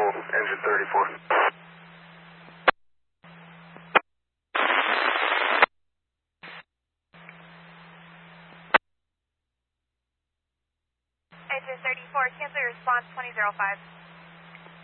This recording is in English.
engine 34. Engine 34, cancel your response 2005.